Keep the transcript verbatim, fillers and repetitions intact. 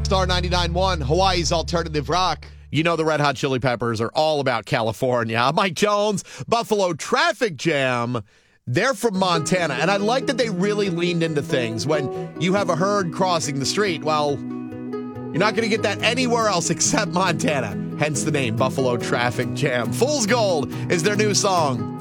Star ninety-nine point one, Hawaii's alternative rock. You know the Red Hot Chili Peppers are all about California. Mike Jones, Buffalo Traffic Jam. They're from Montana, and I like that they really leaned into things. When you have a herd crossing the street, well, you're not going to get that anywhere else except Montana. Hence the name, Buffalo Traffic Jam. Fool's Gold is their new song.